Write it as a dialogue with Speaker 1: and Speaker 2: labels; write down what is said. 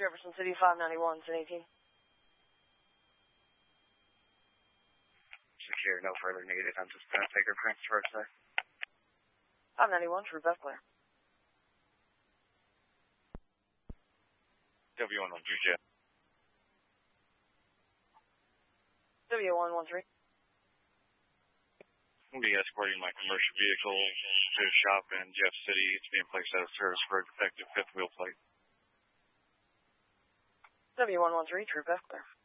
Speaker 1: Jefferson City 591, 1018.
Speaker 2: Secure, no further negative. I'm just going to take her transfer today.
Speaker 1: 591, True Beth Clear.
Speaker 3: W113 Jet.
Speaker 1: W113.
Speaker 3: I'll be escorting my commercial vehicle to a shop in Jeff City. It's being placed out of service for a defective fifth wheel plate.
Speaker 1: W113, True Beth Clear.